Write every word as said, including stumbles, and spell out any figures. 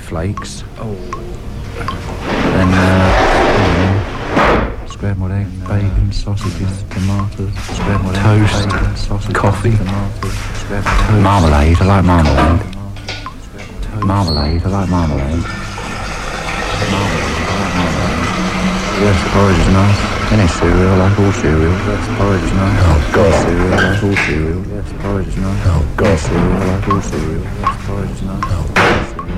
flakes. Oh. Then uh, scrambled egg, bacon, sausages, tomatoes, scrambled Toast, egg, bacon, sausages, coffee, tomatoes, scrambled egg, marmalade. I like marmalade. toast, Marmalade. I like marmalade. marmalade, I like marmalade. Yes, porridge is nice. Any cereal, I like all cereal. Yes, porridge is nice. Oh, God. Any cereal, I like all cereal. Yes, porridge is nice. Oh, God. Any cereal, I like all cereal. Yes, porridge is nice. Oh, God.